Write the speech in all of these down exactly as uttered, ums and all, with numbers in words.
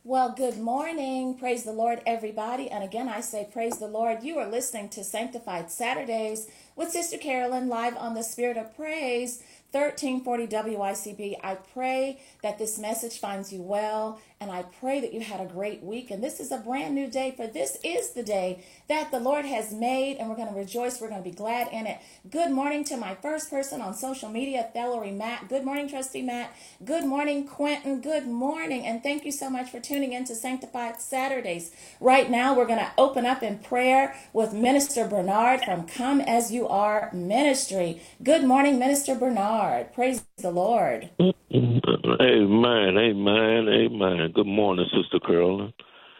Well, good morning. Praise the Lord, everybody. And again, I say praise the Lord. You are listening to Sanctified Saturdays with Sister Carolyn live on the Spirit of Praise, thirteen forty W I C B. I pray that this message finds you well, and I pray that you had a great week. And this is a brand new day, for this is the day that the Lord has made, and we're going to rejoice. We're going to be glad in it. Good morning to my first person on social media, Valerie Matt. Good morning, Trustee Matt. Good morning, Quentin. Good morning, and thank you so much for tuning in to Sanctified Saturdays. Right now, we're going to open up in prayer with Minister Bernard from Come As You Are Ministry. Good morning, Minister Bernard. Praise the Lord. Amen, amen, amen. Good morning, Sister Carolyn.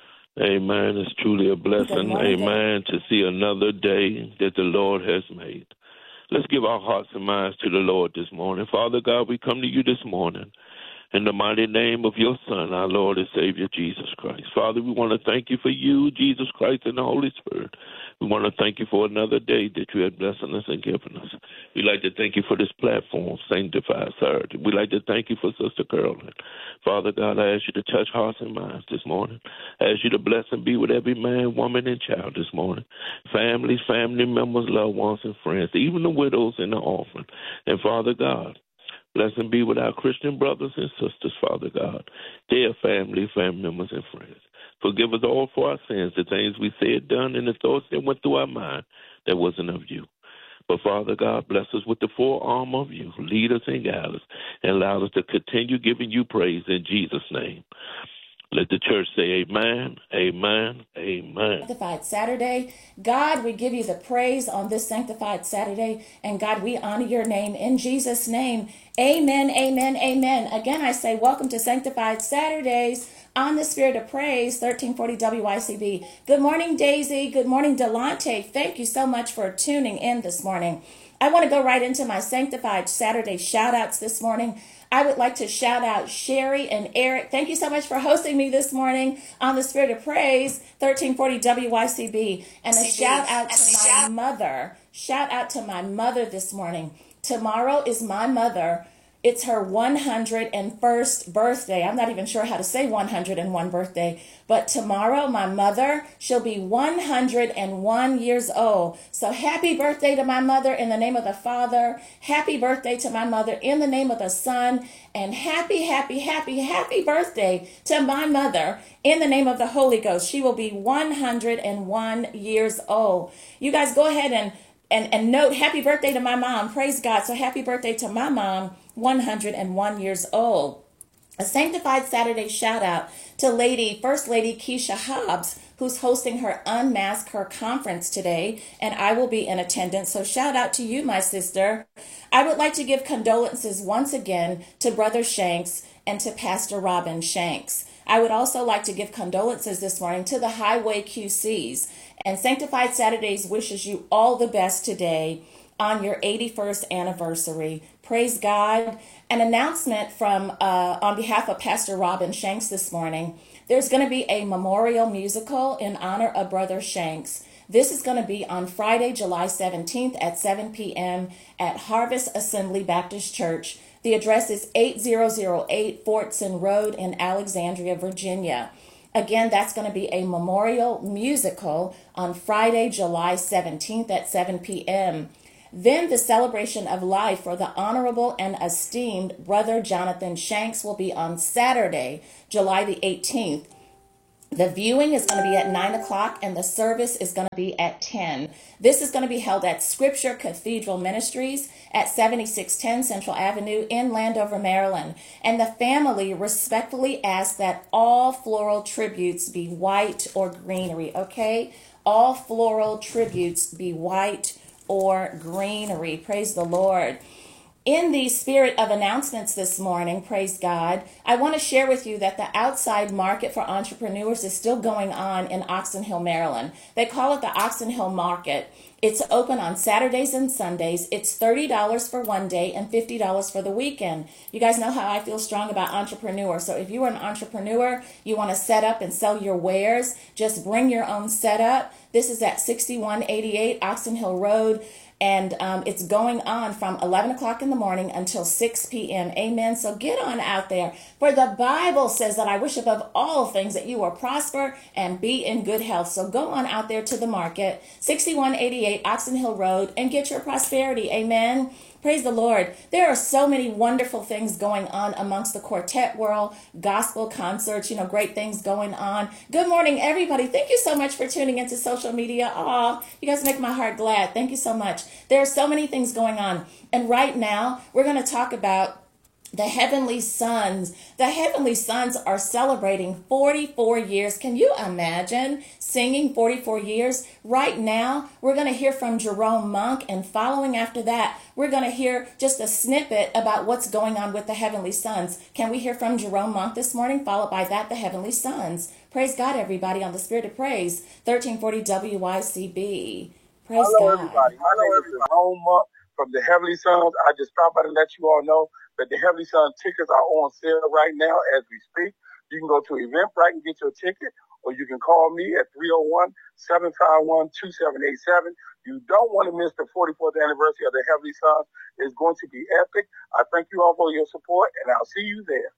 Amen. It's truly a blessing, morning, amen, to see another day that the Lord has made. Let's give our hearts and minds to the Lord this morning. Father God, we come to you this morning in the mighty name of your Son, our Lord and Savior, Jesus Christ. Father, we want to thank you for you, Jesus Christ, and the Holy Spirit. We want to thank you for another day that you have blessed us and given us. We'd like to thank you for this platform, Sanctified Saturday. We'd like to thank you for Sister Carolyn. Father God, I ask you to touch hearts and minds this morning. I ask you to bless and be with every man, woman, and child this morning. Families, family members, loved ones, and friends, even the widows and the orphan. And Father God, bless and be with our Christian brothers and sisters, Father God, their family, family members, and friends. Forgive us all for our sins, the things we said, done, and the thoughts that went through our mind that wasn't of you. But, Father God, bless us with the full arm of you. Lead us and guide us, and allow us to continue giving you praise in Jesus' name. Let the church say amen, amen, amen. Sanctified Saturday. God, we give you the praise on this Sanctified Saturday. And God, we honor your name in Jesus' name. Amen, amen, amen. Again, I say welcome to Sanctified Saturdays on the Spirit of Praise, thirteen forty W I C B. Good morning, Daisy. Good morning, Delante. Thank you so much for tuning in this morning. I want to go right into my Sanctified Saturday shout outs this morning. I would like to shout out Sherry and Eric. Thank you so much for hosting me this morning on the Spirit of Praise, thirteen forty W Y C B. And a shout out to my mother. Shout out to my mother this morning. Tomorrow is my mother. It's her one hundred first birthday. I'm not even sure how to say one hundred one birthday. But tomorrow, my mother, she'll be one hundred one years old. So happy birthday to my mother in the name of the Father. Happy birthday to my mother in the name of the Son. And happy, happy, happy, happy birthday to my mother in the name of the Holy Ghost. She will be one hundred one years old. You guys go ahead and And, and note, happy birthday to my mom. Praise God. So happy birthday to my mom, one hundred one years old. A Sanctified Saturday shout out to Lady, First Lady Keisha Hobbs, who's hosting her Unmask Her conference today, and I will be in attendance. So shout out to you, my sister. I would like to give condolences once again to Brother Shanks and to Pastor Robin Shanks. I would also like to give condolences this morning to the Highway Q Cs. And Sanctified Saturdays wishes you all the best today on your eighty-first anniversary. Praise God. An announcement from uh, on behalf of Pastor Robin Shanks this morning. There's going to be a memorial musical in honor of Brother Shanks. This is going to be on Friday, July seventeenth at seven p.m. at Harvest Assembly Baptist Church. The address is eight thousand eight Fortson Road in Alexandria, Virginia. Again, that's going to be a memorial musical on Friday, July seventeenth at seven p.m. Then the celebration of life for the Honorable and Esteemed Brother Jonathan Shanks will be on Saturday, July the eighteenth. The viewing is going to be at nine o'clock and the service is going to be at ten. This is going to be held at Scripture Cathedral Ministries at seventy-six ten Central Avenue in Landover, Maryland. And the family respectfully asks that all floral tributes be white or greenery, okay? All floral tributes be white or greenery. Praise the Lord. In the spirit of announcements this morning, praise God, I want to share with you that the outside market for entrepreneurs is still going on in Oxon Hill, Maryland. They call it the Oxon Hill Market. It's open on Saturdays and Sundays. It's thirty dollars for one day and fifty dollars for the weekend. You guys know how I feel strong about entrepreneurs. So if you are an entrepreneur, you want to set up and sell your wares, just bring your own setup. This is at sixty-one eighty-eight Oxon Hill Road. And um, it's going on from eleven o'clock in the morning until six p.m. Amen. So get on out there. For the Bible says that I wish above all things that you will prosper and be in good health. So go on out there to the market, sixty-one eighty-eight Oxon Hill Road, and get your prosperity. Amen. Praise the Lord. There are so many wonderful things going on amongst the quartet world, gospel concerts, you know, great things going on. Good morning, everybody. Thank you so much for tuning into social media. Aw, you guys make my heart glad. Thank you so much. There are so many things going on. And right now, we're going to talk about the Heavenly Sons. The Heavenly Sons are celebrating forty-four years. Can you imagine singing forty-four years? Right now, we're going to hear from Jerome Monk, and following after that, we're going to hear just a snippet about what's going on with the Heavenly Sons. Can we hear from Jerome Monk this morning? Followed by that, the Heavenly Sons. Praise God, everybody, on the Spirit of Praise, thirteen forty W Y C B. Praise Hello, God. everybody. My name is Jerome Monk from the Heavenly Sons. I just stopped by to let you all know that the Heavenly Sons tickets are on sale right now as we speak. You can go to Eventbrite and get your ticket, or you can call me at three oh one, seven five one, two seven eight seven. You don't want to miss the forty-fourth anniversary of the Heavenly Sons. It's going to be epic. I thank you all for your support, and I'll see you there.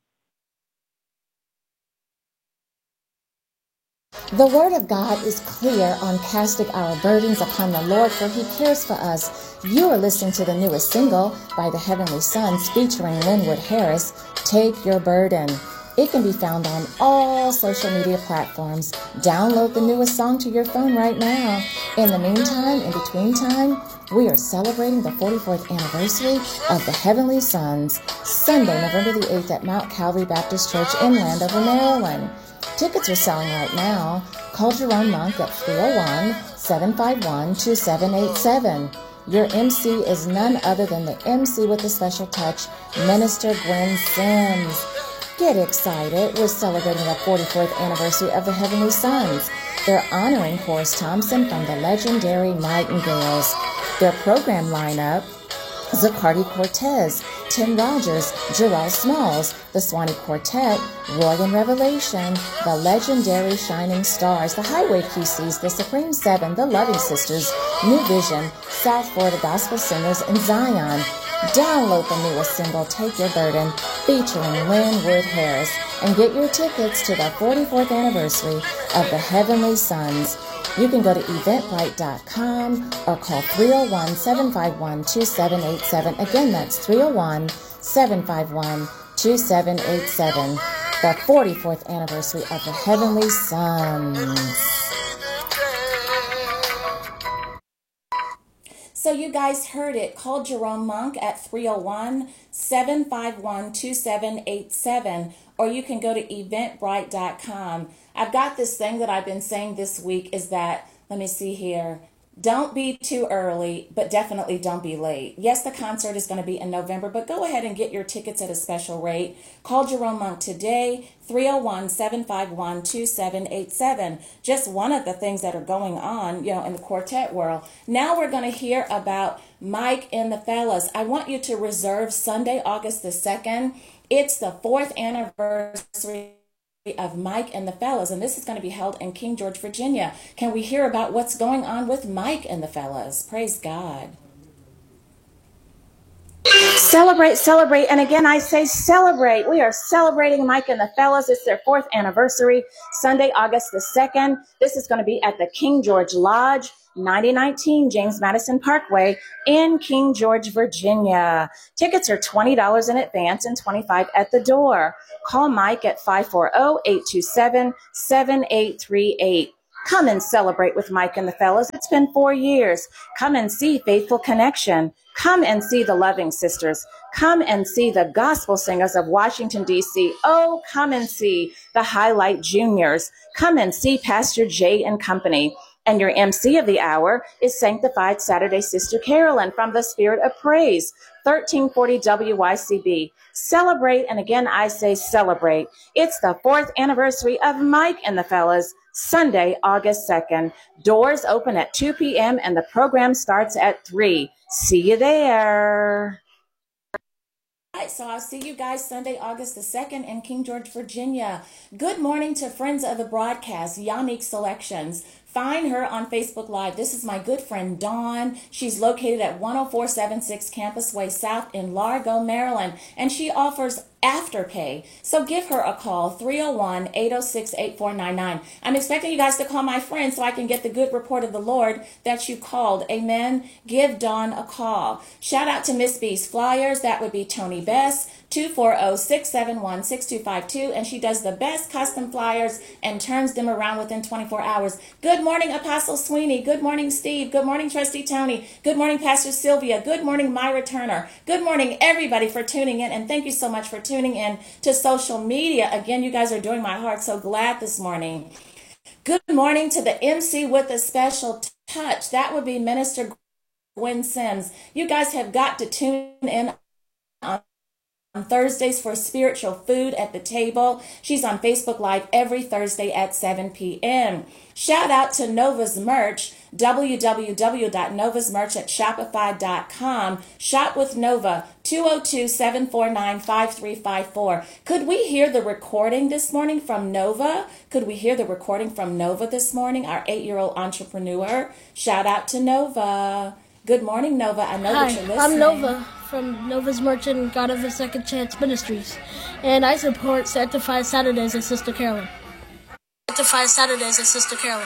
The word of God is clear on casting our burdens upon the Lord, for he cares for us. You are listening to the newest single by the Heavenly Sons featuring Linwood Harris, Take Your Burden. It can be found on all social media platforms. Download the newest song to your phone right now. In the meantime, in between time, we are celebrating the forty-fourth anniversary of the Heavenly Sons, Sunday, November the eighth at Mount Calvary Baptist Church in Landover, Maryland. Tickets are selling right now. Call Jerome Monk at three oh one, seven five one, two seven eight seven. Your M C is none other than the M C with a special touch, Minister Gwen Sims. Get excited. We're celebrating the forty-fourth anniversary of the Heavenly Sons. They're honoring Horace Thompson from the legendary Nightingales. Their program lineup: Zaccardi Cortez, Tim Rogers, Jarrell Smalls, the Swanee Quartet, Roy and Revelation, the legendary Shining Stars, the Highway Q Cs, the Supreme Seven, the Loving Sisters, New Vision, South Florida Gospel Singers, and Zion. Download the newest single, Take Your Burden, featuring Linwood Harris, and get your tickets to the forty-fourth anniversary of the Heavenly Sons. You can go to eventbrite dot com or call three oh one, seven five one, two seven eight seven. Again, that's three oh one, seven five one, two seven eight seven. The forty-fourth anniversary of the Heavenly Sons. So you guys heard it. Call Jerome Monk at three oh one, seven five one, two seven eight seven, or you can go to eventbrite dot com. I've got this thing that I've been saying this week is that, let me see here, don't be too early, but definitely don't be late. Yes, the concert is going to be in November, but go ahead and get your tickets at a special rate. Call Jerome Monk today, three oh one, seven five one, two seven eight seven. Just one of the things that are going on, you know, in the quartet world. Now we're going to hear about Mike and the Fellas. I want you to reserve Sunday, August the second. It's the fourth anniversary of Mike and the Fellas, and this is going to be held in King George, Virginia. Can we hear about what's going on with Mike and the Fellas? Praise God. Celebrate, celebrate, and again I say celebrate. We are celebrating Mike and the Fellas. It's their fourth anniversary, Sunday, August the second. This is going to be at the King George Lodge, ninety nineteen James Madison Parkway in King George, Virginia. Tickets are twenty dollars in advance and twenty-five dollars at the door. Call Mike at five four zero, eight two seven, seven eight three eight. Come and celebrate with Mike and the Fellas. It's been four years. Come and see Faithful Connection. Come and see the Loving Sisters. Come and see the Gospel Singers of Washington, D C Oh, come and see the Highlight Juniors. Come and see Pastor Jay and Company. And your M C of the hour is Sanctified Saturday Sister Carolyn from the Spirit of Praise, thirteen forty W Y C B. Celebrate, and again I say celebrate. It's the fourth anniversary of Mike and the Fellas, Sunday, August second. Doors open at two p.m. and the program starts at three. See you there. All right, so I'll see you guys Sunday, August the second in King George, Virginia. Good morning to friends of the broadcast, Yannick Selections, Find her on Facebook Live. This is my good friend Dawn. She's located at one oh four seventy-six Campus Way South in Largo, Maryland, and she offers Afterpay. So give her a call, three oh one, eight oh six, eight four nine nine. I'm expecting you guys to call my friend so I can get the good report of the Lord that you called. Amen. Give Dawn a call. Shout out to Miss B's Flyers. That would be Tony Bess, two four zero, six seven one, six two five two, and she does the best custom flyers and turns them around within twenty-four hours. Good morning, Apostle Sweeney. Good morning, Steve. Good morning, Trustee Tony. Good morning, Pastor Sylvia. Good morning, Myra Turner. Good morning, everybody, for tuning in, and thank you so much for tuning in to social media. Again, you guys are doing my heart so glad this morning. Good morning to the M C with a special touch. That would be Minister Gwen Sims. You guys have got to tune in on on Thursdays for spiritual food at the table. She's on Facebook Live every Thursday at seven p.m. Shout out to Nova's merch, w w w dot novas merch at shopify dot com. Shop with Nova, two oh two, seven four nine, five three five four. Could we hear the recording this morning from Nova? Could we hear the recording from Nova this morning, our eight-year-old entrepreneur? Shout out to Nova. Good morning, Nova. I know Hi, that you're listening. I'm Nova from Nova's Merch and God of a Second Chance Ministries, and I support Sanctified Saturdays at Sister Carolyn. Sanctified Saturdays at Sister Carolyn.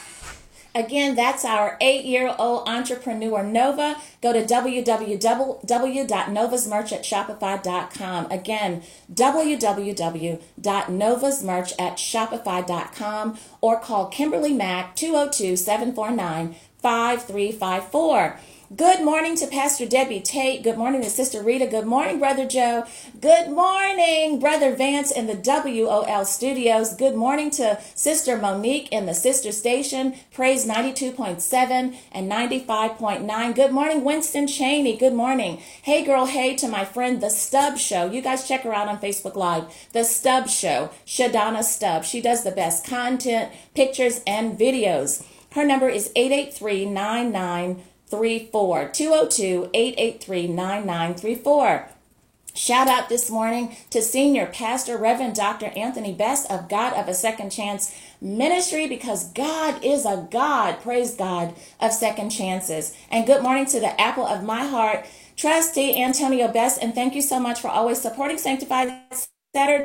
Again, that's our eight-year-old entrepreneur, Nova. Go to w w w dot novas merch at shopify dot com. Again, w w w dot novas merch at shopify dot com, or call Kimberly Mack, two oh two, seven four nine, five three five four. Good morning to Pastor Debbie Tate. Good morning to Sister Rita. Good morning, Brother Joe. Good morning, Brother Vance in the W O L studios. Good morning to Sister Monique in the sister station, Praise ninety-two point seven and ninety-five point nine. Good morning, Winston Cheney. Good morning. Hey, girl, hey to my friend, The Stubb Show. You guys check her out on Facebook Live. The Stubb Show, Shadana Stubb. She does the best content, pictures, and videos. Her number is eight eight three, nine nine three four, two oh two, eight eight three, nine nine three four. Shout out this morning to Senior Pastor Reverend Doctor Anthony Best of God of a Second Chance Ministry, because God is a God, praise God, of second chances. And good morning to the apple of my heart, Trustee Antonio Best, and thank you so much for always supporting Sanctified Saturday.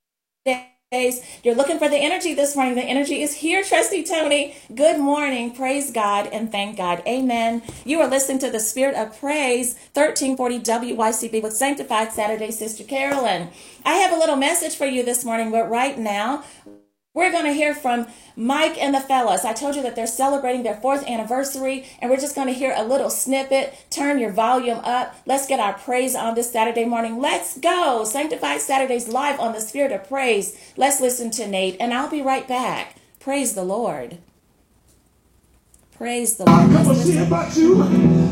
You're looking for the energy this morning. The energy is here, Trustee Tony. Good morning. Praise God and thank God. Amen. You are listening to the Spirit of Praise, thirteen forty W Y C B with Sanctified Saturday, Sister Carolyn. I have a little message for you this morning, but right now, we're going to hear from Mike and the fellas. I told you that they're celebrating their fourth anniversary, and we're just going to hear a little snippet. Turn your volume up. Let's get our praise on this Saturday morning. Let's go. Sanctified Saturdays live on the Spirit of Praise. Let's listen to Nate, and I'll be right back. Praise the Lord. Praise the Lord. I'm going to see about you.